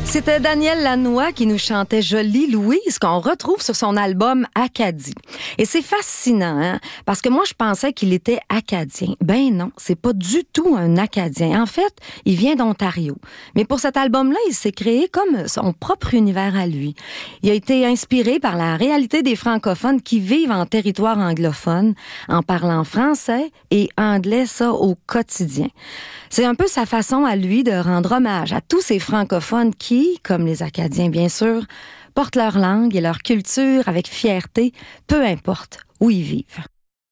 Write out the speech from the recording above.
C'était Daniel Lanois qui nous chantait Jolie Louise, qu'on retrouve sur son album Acadie. Et c'est fascinant, hein? Parce que moi, je pensais qu'il était acadien. Ben non, c'est pas du tout un Acadien. En fait, il vient d'Ontario. Mais pour cet album-là, il s'est créé comme son propre univers à lui. Il a été inspiré par la réalité des francophones qui vivent en territoire anglophone, en parlant français et anglais, ça, au quotidien. C'est un peu sa façon à lui de rendre hommage à tous ces francophones qui, comme les Acadiens bien sûr, portent leur langue et leur culture avec fierté, peu importe où ils vivent.